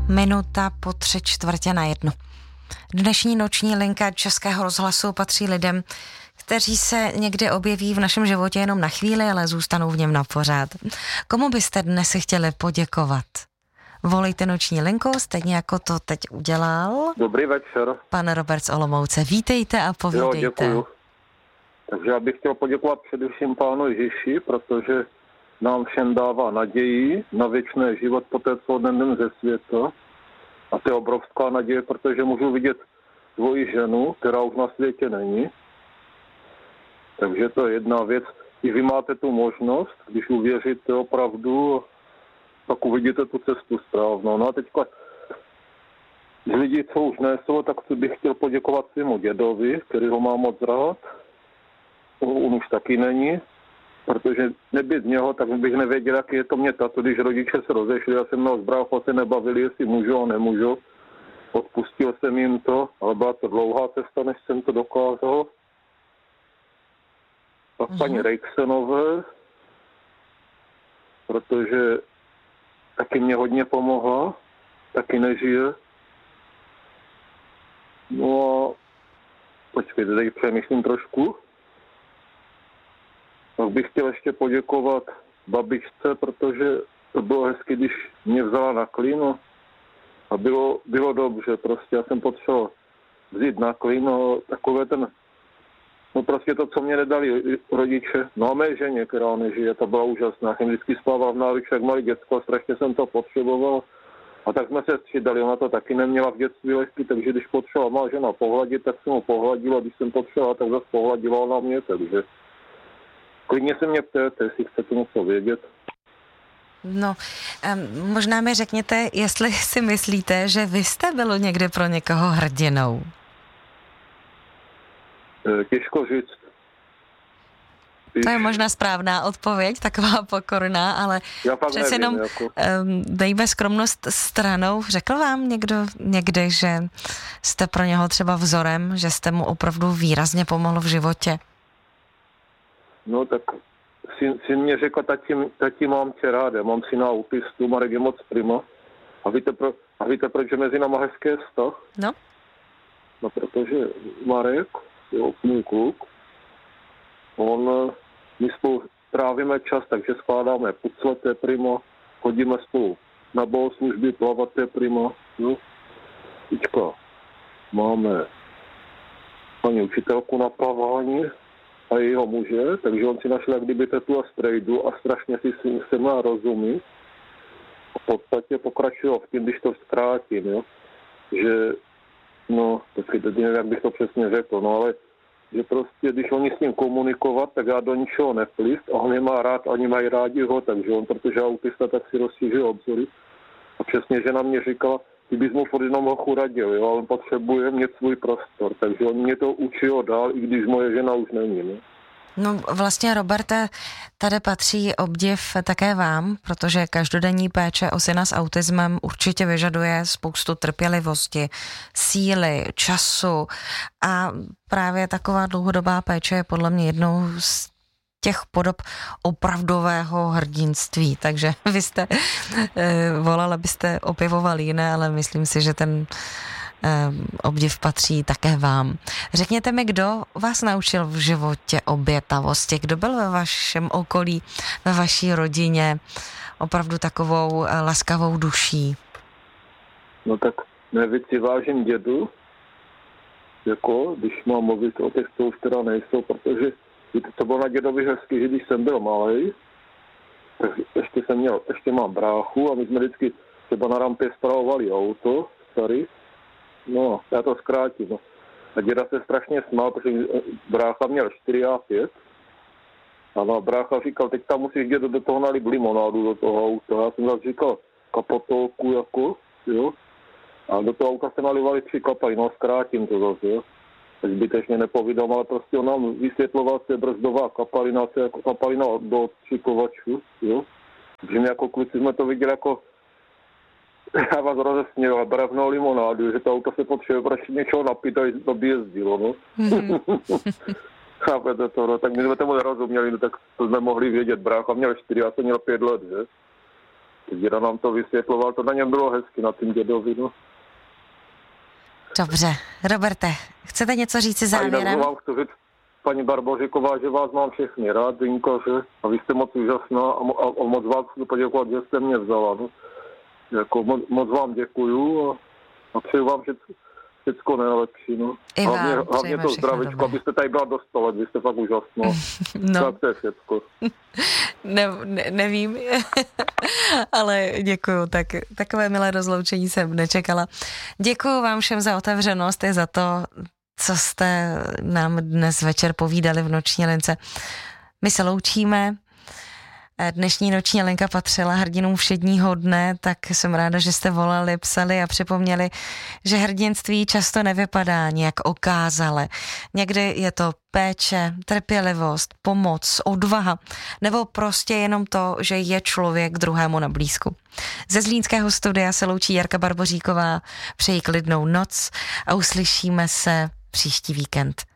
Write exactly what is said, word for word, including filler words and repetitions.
Minuta po tři čtvrtě na jednu. Dnešní noční linka Českého rozhlasu patří lidem, kteří se někdy objeví v našem životě jenom na chvíli, ale zůstanou v něm na pořád. Komu byste dnes si chtěli poděkovat? Volejte noční linku, stejně jako to teď udělal. Dobrý večer. Pan Robert z Olomouce, vítejte a povídejte. Jo, děkuju. Takže já bych chtěl poděkovat především pánu Ježíši, protože nám všem dává naději na věčný život po té, co odjedeme ze světa. A to je obrovská naděje, protože můžu vidět svoji ženu, která už na světě není. Takže to je jedna věc. I vy máte tu možnost, když uvěříte opravdu, tak uvidíte tu cestu správnou. No a teďka z lidí, co už nejsou, tak bych chtěl poděkovat svému dědovi, který ho mám moc rád. On už taky není, protože nebyt něho, tak bych nevěděl, jaký je to mě tato, když rodiče se rozešli, já jsem měl s bráchou, se nebavili, jestli můžu a nemůžu. Odpustil jsem jim to, ale byla to dlouhá cesta, než jsem to dokázal. A mm-hmm. paní Rejksenové, protože taky mě hodně pomohla, taky nežije. No a počkejte, teď přemýšlím trošku. Tak bych chtěl ještě poděkovat babičce, protože to bylo hezky, když mě vzala na klín a bylo, bylo dobře, prostě já jsem potřeboval vzít na klín, no, takové ten, no prostě to, co mě nedali rodiče, no a mé ženě, která nežije, to byla úžasná, jsem vždycky spával v náručí jak malý děcko a strašně jsem to potřeboval a tak jsme se střídali, ona to taky neměla v dětství lehký, takže když potřebovala má žena pohladit, tak jsem ho pohladil a když jsem potřeboval, tak zase pohladila na mě, takže klidně se mě ptejte, jestli chcete něco vědět. No, um, možná mi řekněte, jestli si myslíte, že vy jste byl někdy pro někoho hrdinou? Těžko říct. Když... To je možná správná odpověď, taková pokorná, ale přece jenom jako... um, dejme skromnost stranou. Řekl vám někdo někdy, že jste pro něho třeba vzorem, že jste mu opravdu výrazně pomohl v životě? No tak syn, syn mě řekl, tati, tati mám tě rád, já mám syna autistu, Marek je moc prima. A víte, pro, a víte proč je mezi náma hezký vztah? No. No protože Marek, jo, můj kluk, on, my spolu trávíme čas, takže skládáme pucle, to je prima, chodíme spolu na bohoslužby, plavat, to je prima, jo. Teďka máme paní učitelku na plavání, a jeho muže, takže on si našel jak kdyby tetu a strejdu a strašně si se má rozumí. A v podstatě pokračoval v tím, když to zkrátím, jo, že, no, teď nevím, jak bych to přesně řekl, no ale, že prostě, když oni s ním komunikovat, tak já do ničeho nevplyv a on nemá rád, ani mají rádi ho, takže on, protože autista, tak si rozšířil obzory. A přesně, že na mě říkala, ty bys mu furt jenom hochu radil, jo, ale on potřebuje mít svůj prostor, takže on mě to učil dál, i když moje žena už není, ne? No vlastně, Roberte, tady patří obdiv také vám, protože každodenní péče o syna s autismem určitě vyžaduje spoustu trpělivosti, síly, času a právě taková dlouhodobá péče je podle mě jednou z těch podob opravdového hrdinství, takže vy jste eh, volal, abyste opěvoval jiné, ale myslím si, že ten eh, obdiv patří také vám. Řekněte mi, kdo vás naučil v životě obětavosti, kdo byl ve vašem okolí, ve vaší rodině opravdu takovou eh, laskavou duší? No tak nejvíc si vážím dědu, jako když mám mluvit o těch, co už teda nejsou, protože to bylo na dědovi hezky, že když jsem byl malej, tak ještě jsem měl, ještě mám bráchu a my jsme vždycky třeba na rampě spravovali auto starý. No, já to zkrátím. No. A děda se strašně smál, protože brácha měl čtyři a pět. A no, brácha říkal, teď tam musíš dělat do toho nalít limonádu do toho auta. Já jsem zase říkal kapotolku jako, jo. A do toho auta se nalivali tři kapaj, no zkrátím to zase, jo. Zbytečně nepovídám, ale prostě on nám vysvětloval, co je brzdová kapalina, co je jako kapalina do odstřikovačů, jo. Takže my jako kluci jsme to viděli jako, já vás rozesměl, barevnou limonádu, že to auto se potřebuje prostě něčeho napít, a by jezdilo, no. Mm-hmm. Chápete to, no, tak my jsme tomu nerozuměli, no, tak to jsme mohli vědět, brácha měl čtyři, já jsem měl pět let, že. Děda nám to vysvětloval, to na něm bylo hezky, na tím dědovi, no. Dobře. Roberte, chcete něco říct si závěrem? A jinak vám chci říct, paní Barboříková, že vás mám všechny rád, Dinko, že a vy jste moc úžasná a, mo, a, a moc vám chci poděkovat, že jste mě vzala, no. Jako moc, moc vám děkuju a, a přeju vám všechno, všechno nejlepší, no. I vám hlavně, hlavně to zdravičko, abyste tady byla do sto let, vy jste fakt úžasná. No. Tak to je všechno. Ne, ne, nevím, ale děkuju, tak, takové milé rozloučení jsem nečekala. Děkuju vám všem za otevřenost i za to, co jste nám dnes večer povídali v Noční lince. My se loučíme. Dnešní Noční linka patřila hrdinům všedního dne, tak jsem ráda, že jste volali, psali a připomněli, že hrdinství často nevypadá nějak okázale. Někdy je to péče, trpělivost, pomoc, odvaha, nebo prostě jenom to, že je člověk druhému na blízku. Ze zlínského studia se loučí Jarka Barboříková, přeji klidnou noc a uslyšíme se příští víkend.